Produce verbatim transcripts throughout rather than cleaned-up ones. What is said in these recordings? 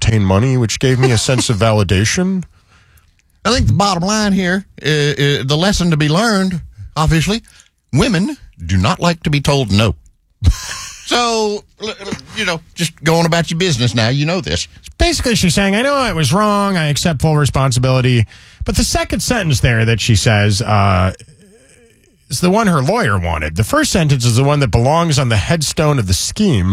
obtain money, which gave me a sense of validation. I think the bottom line here, is, is the lesson to be learned, obviously, women do not like to be told no. So, you know, just going about your business now. You know this. Basically, she's saying, I know I was wrong. I accept full responsibility. But the second sentence there that she says uh, is the one her lawyer wanted. The first sentence is the one that belongs on the headstone of the scheme.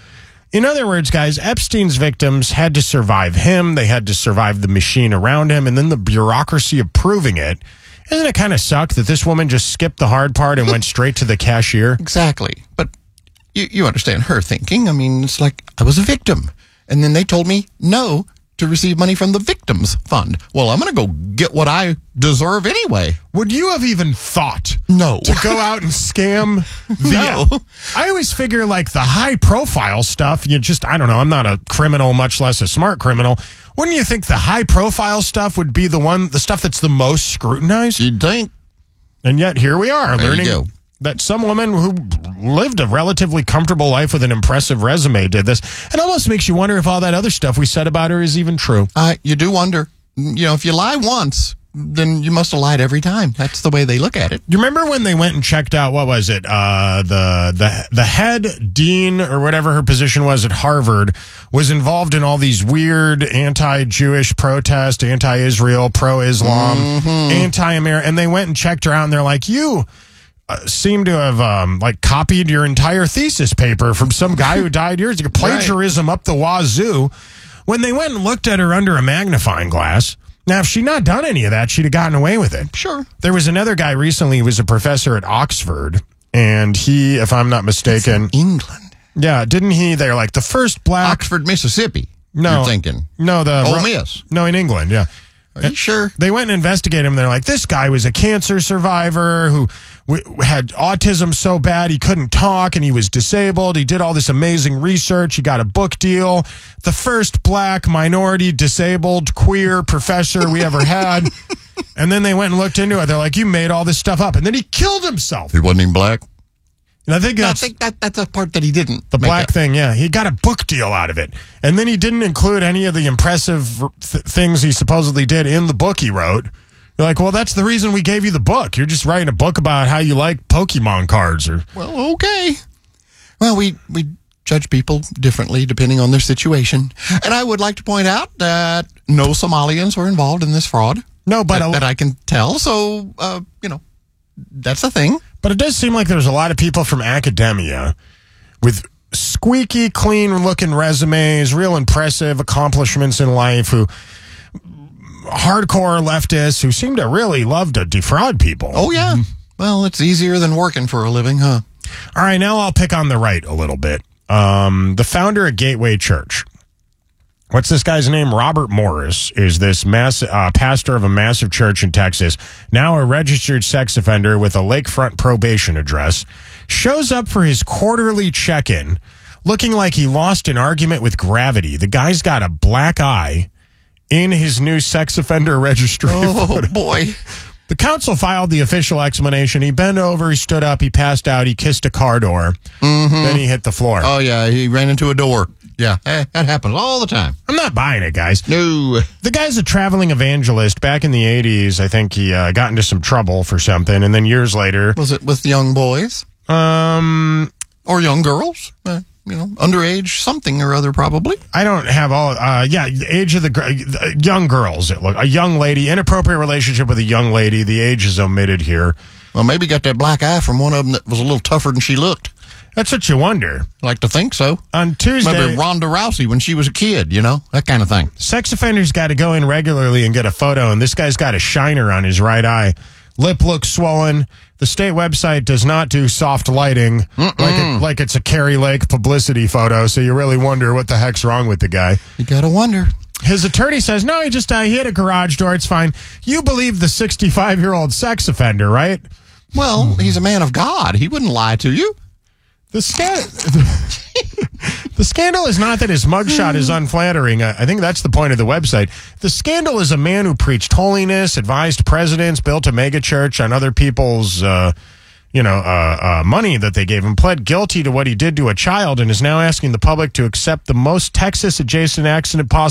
In other words, guys, Epstein's victims had to survive him. They had to survive the machine around him, and then the bureaucracy of proving it. Doesn't it kind of suck that this woman just skipped the hard part and went straight to the cashier? Exactly. But you, you understand her thinking. I mean, it's like, I was a victim. And then they told me no to receive money from the victims fund. Well, I'm going to go get what I deserve anyway. Would you have even thought no to go out and scam the... No. I always figure like the high profile stuff, you just, I don't know, I'm not a criminal, much less a smart criminal. Wouldn't you think the high profile stuff would be the one, the stuff that's the most scrutinized? You'd think. And yet here we are There learning you go. that some woman who lived a relatively comfortable life with an impressive resume did this. It almost makes you wonder if all that other stuff we said about her is even true. Uh, you do wonder. You know, if you lie once, then you must have lied every time. That's the way they look at it. You remember when they went and checked out, what was it, uh, the the the head dean or whatever her position was at Harvard was involved in all these weird anti-Jewish protests, anti-Israel, pro-Islam, Mm-hmm. anti-American, and they went and checked her out, and they're like, you uh, seem to have um, like copied your entire thesis paper from some guy who died years ago. Plagiarism up the wazoo. When they went and looked at her under a magnifying glass, now, if she'd not done any of that, she'd have gotten away with it. Sure. There was another guy recently who was a professor at Oxford, and he, if I'm not mistaken... England. Yeah, didn't he? They're like the first black... Oxford, Mississippi. No. You're thinking. No, the... Ole Miss. No, in England, yeah. Are you sure? They went and investigated him. They're like, this guy was a cancer survivor who w- had autism so bad he couldn't talk and he was disabled. He did all this amazing research. He got a book deal. The first black, minority, disabled, queer professor we ever had. And then they went and looked into it. They're like, you made all this stuff up. And then he killed himself. He wasn't even black. And I think No, I that's... think that, that's a part that he didn't. The make black up. thing, yeah. He got a book deal out of it. And then he didn't include any of the impressive th- things he supposedly did in the book he wrote. You're like, well, that's the reason we gave you the book. You're just writing a book about how you like Pokemon cards. Or Well, okay. Well, we, we judge people differently depending on their situation. And I would like to point out that no Somalians were involved in this fraud. No, but... That, a, that I can tell. So, uh, you know, that's a thing. But it does seem like there's a lot of people from academia with squeaky, clean-looking resumes, real impressive accomplishments in life, who... hardcore leftists who seem to really love to defraud people. Oh, yeah. Well, it's easier than working for a living, huh? All right, now I'll pick on the right a little bit. Um, the founder of Gateway Church. What's this guy's name? Robert Morris is this mass, uh, pastor of a massive church in Texas, now a registered sex offender with a lakefront probation address, shows up for his quarterly check-in looking like he lost an argument with gravity. The guy's got a black eye in his new sex offender registry. Oh, photo. boy. The council filed the official explanation. He bent over, he stood up, he passed out, he kissed a car door, Mm-hmm. then he hit the floor. Oh, yeah, he ran into a door. Yeah, eh, that happens all the time. I'm not buying it, guys. No. The guy's a traveling evangelist. Back in the eighties, I think he uh, got into some trouble for something, and then years later... Was it with young boys? Um... Or young girls? Uh, you know, underage something or other, probably. I don't have all... Uh, yeah, the age of the... gr- Young girls, it look. A young lady, inappropriate relationship with a young lady. The age is omitted here. Well, maybe got that black eye from one of them that was a little tougher than she looked. That's what you wonder. I like to think so. On Tuesday... Maybe Ronda Rousey when she was a kid, you know? That kind of thing. Sex offenders got to go in regularly and get a photo, and this guy's got a shiner on his right eye. Lip looks swollen. The state website does not do soft lighting like it, like it's a Carrie Lake publicity photo, so you really wonder what the heck's wrong with the guy. You gotta wonder. His attorney says, no, he just uh, he hit a garage door. It's fine. You believe the sixty-five-year-old sex offender, right? Well, he's a man of God. He wouldn't lie to you. The, sca- the scandal is not that his mugshot is unflattering. I think that's the point of the website. The scandal is a man who preached holiness, advised presidents, built a megachurch on other people's, uh, you know, uh, uh, money that they gave him, pled guilty to what he did to a child, and is now asking the public to accept the most Texas-adjacent accident possible.